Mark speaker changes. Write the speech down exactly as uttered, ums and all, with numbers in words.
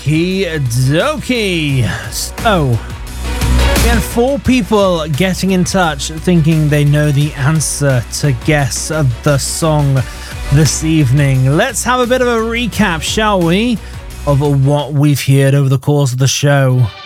Speaker 1: Okie dokie. So, we had four people getting in touch thinking they know the answer to guess the song this evening. Let's have a bit of a recap, shall we, of what we've heard over the course of the show.